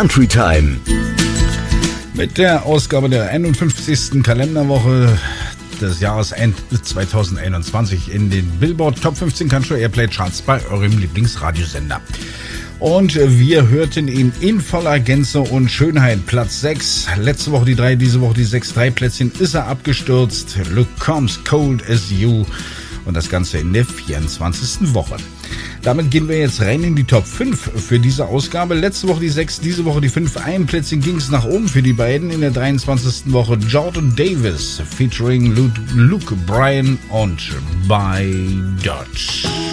Country Time. Mit der Ausgabe der 51. Kalenderwoche des Jahres 2021 in den Billboard Top 15 Country Airplay Charts bei eurem Lieblingsradiosender. Und wir hörten ihn in voller Gänze und Schönheit. Platz 6, letzte Woche die 3, diese Woche die 6. 3 Plätzchen ist er abgestürzt. Look Comes Cold as You. Und das Ganze in der 24. Woche. Damit gehen wir jetzt rein in die Top 5 für diese Ausgabe. Letzte Woche die 6, diese Woche die 5. Ein Plätzchen ging es nach oben für die beiden. In der 23. Woche Jordan Davis featuring Luke Bryan und By Dodge.